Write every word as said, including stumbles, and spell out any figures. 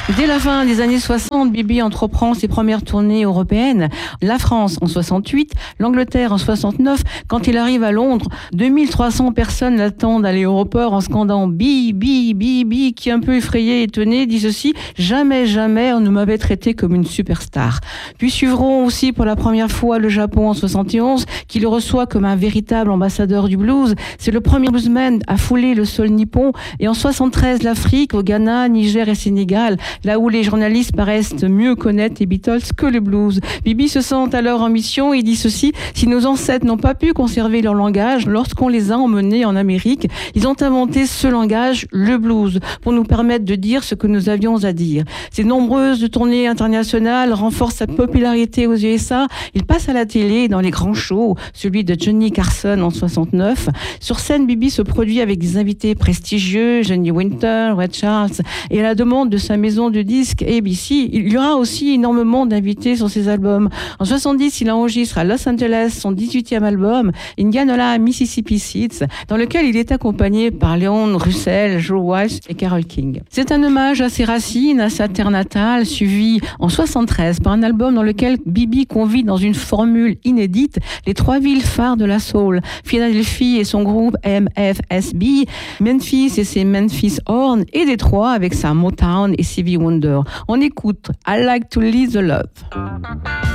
Dès la fin des années soixante, Bibi entreprend ses premières tournées européennes. La France en soixante-huit, l'Angleterre en soixante-neuf. Quand il arrive à Londres, deux mille trois cents personnes l'attendent à l'aéroport en scandant Bibi, Bibi, qui, un peu effrayé et étonné, dit ceci: jamais, jamais on ne m'avait traité comme une superstar. Puis suivront aussi pour la première fois le Japon en soixante et onze, qui le reçoit comme un véritable ambassadeur du blues. C'est le premier bluesman à fouler le sol nippon. Et en soixante-treize, l'Afrique, au Ghana, Niger et Sénégal, là où les journalistes paraissent mieux connaître les Beatles que le blues. Bibi se sent alors en mission et dit ceci: si nos ancêtres n'ont pas pu conserver leur langage lorsqu'on les a emmenés en Amérique, ils ont inventé ce langage, le blues, pour nous permettre de dire ce que nous avions à dire. Ces nombreuses tournées internationales renforcent sa popularité aux U S A. Il passe à la télé dans les grands shows, celui de Johnny Carson en soixante-neuf. Sur scène, Bibi se produit avec des invités prestigieux, Johnny Winter, Ray Charles, et à la demande de sa maison de disques A B C, il y aura aussi énormément d'invités sur ses albums. En soixante-dix, il enregistre à Los Angeles son dix-huitième album, Indianola Mississippi Seeds, dans lequel il est accompagné par Leon Russell, Joe Walsh et Carole King. C'est un hommage à ses racines, à sa terre natale, suivi en soixante-treize par un album dans lequel Bibi convie dans une formule inédite les trois villes phares de la soul: Philadelphie et son groupe M F S B, Memphis et ses Memphis Horns, et Détroit avec sa Motown et Stevie Wonder. On écoute I Like to Lead the Love.